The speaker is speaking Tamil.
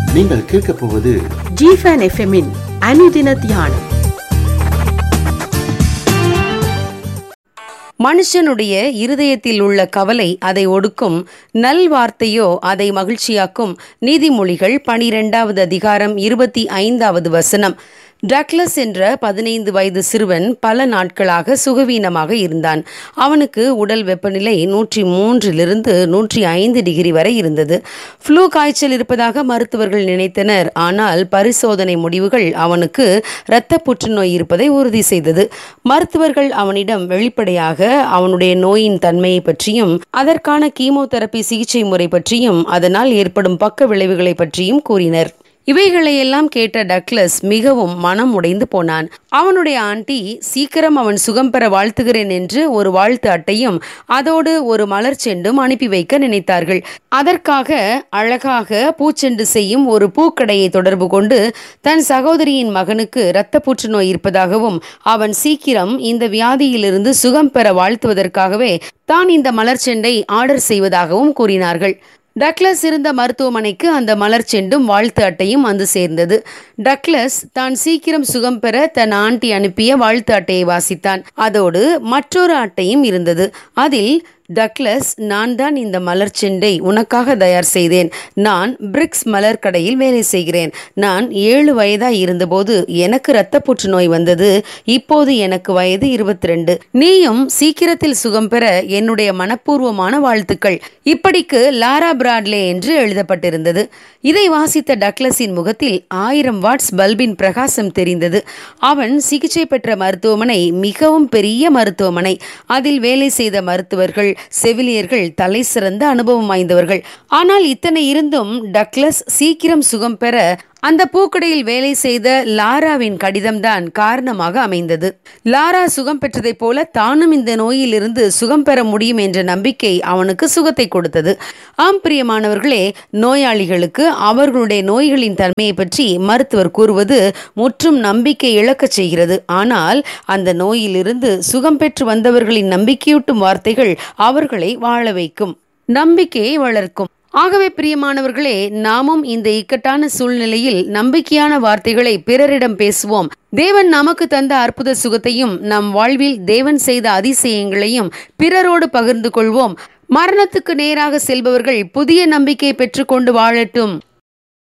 நீங்கள் கேட்கப் போவது ஜிஃபன் எஃப்எம்மின் அனுதின தியானம். மனுஷனுடைய இருதயத்தில் உள்ள கவலை அதை ஒடுக்கும், நல்வார்த்தையோ அதை மகிழ்ச்சியாக்கும். நீதிமொழிகள் 12வது அதிகாரம் 25வது வசனம். டக்ளஸ் என்ற 15 வயது சிறுவன் பல நாட்களாக சுகவீனமாக இருந்தான். அவனுக்கு உடல் வெப்பநிலை 103 105 டிகிரி வரை இருந்தது. ஃப்ளூ காய்ச்சல் இருப்பதாக மருத்துவர்கள் நினைத்தனர். ஆனால் பரிசோதனை முடிவுகள் அவனுக்கு இரத்த புற்றுநோய் இருப்பதை உறுதி செய்தது. மருத்துவர்கள் அவனிடம் வெளிப்படையாக அவனுடைய நோயின் தன்மையை பற்றியும், அதற்கான கீமோதெரபி சிகிச்சை முறை பற்றியும், அதனால் ஏற்படும் பக்க விளைவுகளை பற்றியும் கூறினர். இவைகளையெல்லாம் கேட்ட டக்ளஸ் மிகவும் மனம் உடைந்து போனான். அவனுடைய ஆண்டி சீக்கிரம் அவன் சுகம் பெற வாழ்த்துகிறேன் என்று ஒரு வாழ்த்து அட்டையும் அதோடு ஒரு மலர் செண்டும் அனுப்பி வைக்க நினைத்தார்கள். அதற்காக அழகாக பூச்செண்டு செய்யும் ஒரு பூக்கடையை தொடர்பு கொண்டு தன் சகோதரியின் மகனுக்கு இரத்த புற்றுநோய் இருப்பதாகவும், அவன் சீக்கிரம் இந்த வியாதியிலிருந்து சுகம் பெற வாழ்த்துவதற்காகவே தான் இந்த மலர் செண்டை ஆர்டர் செய்வதாகவும் கூறினார்கள். டக்ளஸ் இருந்த மருத்துவமனைக்கு அந்த மலர் செண்டும் வாழ்த்து அட்டையும் வந்து சேர்ந்தது. டக்ளஸ் தான் சீக்கிரம் சுகம் பெற தன் ஆண்டி அனுப்பிய வாழ்த்து அட்டையை வாசித்தான். அதோடு மற்றொரு அட்டையும் இருந்தது. அதில், டக்ளஸ், நான் தான் இந்த மலர் செண்டை உனக்காக தயார் செய்தேன். நான் பிரிக்ஸ் மலர் கடையில் வேலை செய்கிறேன். நான் 7 வயதாய் இருந்தபோது எனக்கு இரத்த புற்றுநோய் வந்தது. இப்போது எனக்கு வயது 22. நீயும் சீக்கிரத்தில் சுகம் பெற என்னுடைய மனப்பூர்வமான வாழ்த்துக்கள். இப்படிக்கு லாரா பிராட்லே என்று எழுதப்பட்டிருந்தது. இதை வாசித்த டக்ளஸின் முகத்தில் 1000 வாட்ஸ் பல்பின் பிரகாசம் தெரிந்தது. அவன் சிகிச்சை பெற்ற மருத்துவமனை மிகவும் பெரிய மருத்துவமனை. அதில் வேலை செய்த மருத்துவர்கள், செவிலியர்கள் தலை சிறந்த அனுபவம் வாய்ந்தவர்கள். ஆனால் இத்தனை இருந்தும் டக்ளஸ் சீக்கிரம் சுகம் பெற அந்த பூக்கடையில் வேலை செய்த லாராவின் கடிதம்தான் காரணமாக அமைந்தது. லாரா சுகம் பெற்றதைப் போல தானும் இந்த நோயிலிருந்து சுகம் பெற முடியும் என்ற நம்பிக்கை அவனுக்கு சுகத்தை கொடுத்தது. ஆம் பிரியமானவர்களே, நோயாளிகளுக்கு அவர்களுடைய நோய்களின் தன்மையை பற்றி மருத்துவர் கூறுவது முற்றும் நம்பிக்கை இழக்கச் செய்கிறது. ஆனால் அந்த நோயிலிருந்து சுகம் பெற்று வந்தவர்களின் நம்பிக்கையூட்டும் வார்த்தைகள் அவர்களை வாழ வைக்கும், நம்பிக்கையை வளர்க்கும். ஆகவே பிரியமானவர்களே, நாமும் இந்த இக்கட்டான சூழ்நிலையில் நம்பிக்கையான வார்த்தைகளை பிறரிடம் பேசுவோம். தேவன் நமக்கு தந்த அற்புத சுகத்தையும் நம் வாழ்வில் தேவன் செய்த அதிசயங்களையும் பிறரோடு பகிர்ந்து கொள்வோம். மரணத்துக்கு நேராக செல்பவர்கள் புதிய நம்பிக்கை பெற்றுக்கொண்டு வாழட்டும்.